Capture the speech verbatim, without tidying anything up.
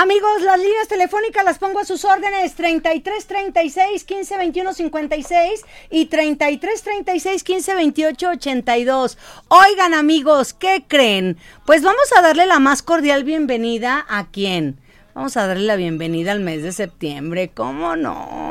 Amigos, las líneas telefónicas las pongo a sus órdenes, treinta y tres, treinta y seis, quince, veintiuno, cincuenta y seis y treinta y tres, treinta y seis, quince, veintiocho, ochenta y dos. Oigan, amigos, ¿qué creen? Pues vamos a darle la más cordial bienvenida a ¿quién? Vamos a darle la bienvenida al mes de septiembre, ¿cómo no?